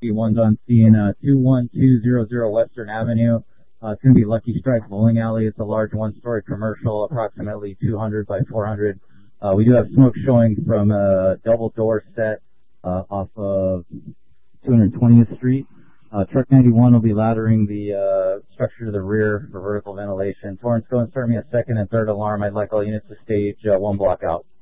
One's on scene 21200 Western Avenue. It's going to be Lucky Strike Bowling Alley. It's a large one-story commercial, approximately 200 by 400. We do have smoke showing from a double door set off of 220th Street. Truck 91 will be laddering the structure to the rear for vertical ventilation. Torrance, go and start me a second and third alarm. I'd like all units to stage 1 block out.